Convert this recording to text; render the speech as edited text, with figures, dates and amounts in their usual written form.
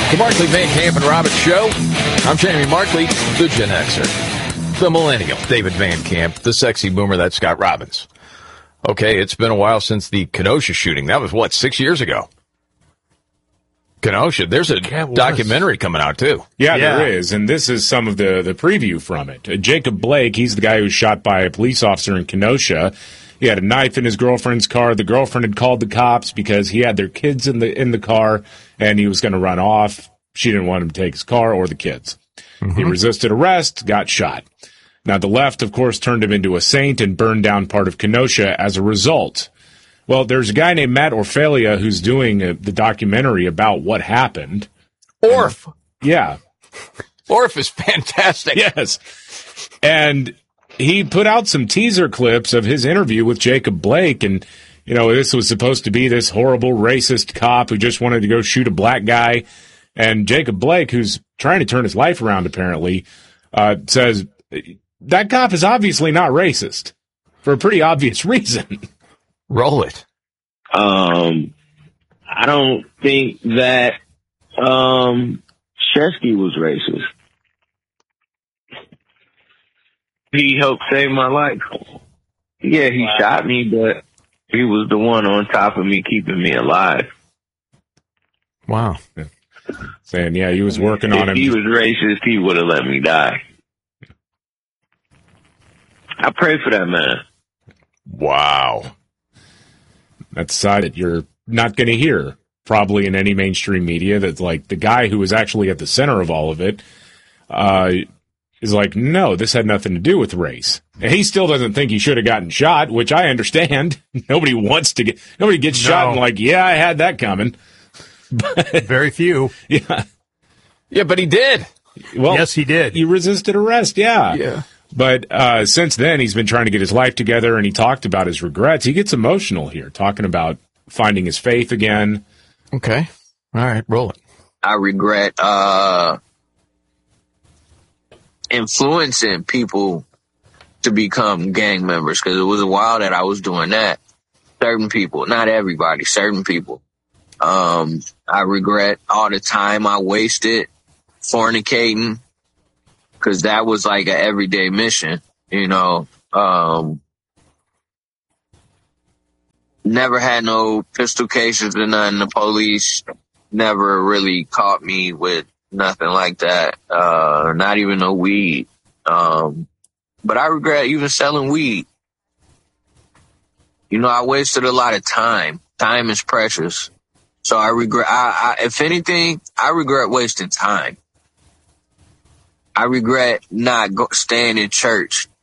The Markley, Van Camp, and Robbins Show. I'm Jamie Markley, the Gen Xer. The Millennial, David Van Camp. The Sexy Boomer, that's Scott Robbins. Okay, it's been a while since the Kenosha shooting. That was, 6 years ago? Kenosha. There's a documentary coming out, too. Yeah, there is, and this is some of the preview from it. Jacob Blake, he's the guy who was shot by a police officer in Kenosha. He had a knife in his girlfriend's car. The girlfriend had called the cops because he had their kids in the car, and he was going to run off. She didn't want him to take his car or the kids. Mm-hmm. He resisted arrest, got shot. Now, the left, of course, turned him into a saint and burned down part of Kenosha as a result. Well, there's a guy named Matt Orfalea who's doing the documentary about what happened. Orf. Yeah. Orf is fantastic. Yes. And he put out some teaser clips of his interview with Jacob Blake, and, you know, this was supposed to be this horrible racist cop who just wanted to go shoot a black guy. And Jacob Blake, who's trying to turn his life around, apparently, says that cop is obviously not racist for a pretty obvious reason. Roll it. I don't think that Shesky was racist. He helped save my life. Yeah, he shot me, but he was the one on top of me, keeping me alive. Wow. Yeah. Saying, yeah, he was working on him. If he was racist, he would have let me die. I pray for that man. Wow. That's a side that you're not going to hear probably in any mainstream media. That's like the guy who was actually at the center of all of it is like, no, this had nothing to do with race. And he still doesn't think he should have gotten shot, which I understand. Nobody gets shot and like, yeah, I had that coming. But, very few. Yeah. Yeah, but he did. Well, yes, he did. He resisted arrest, yeah. Yeah. But since then, he's been trying to get his life together, and he talked about his regrets. He gets emotional here, talking about finding his faith again. Okay. All right, roll it. I regret influencing people to become gang members, because it was a while that I was doing that. Certain people, not everybody, certain people. I regret all the time I wasted fornicating, because that was like an everyday mission, you know. Never had no pistol cases or nothing. The police never really caught me with nothing like that. Not even no weed. But I regret even selling weed. You know, I wasted a lot of time. Time is precious. So I regret, if anything, I regret wasting time. I regret not staying in church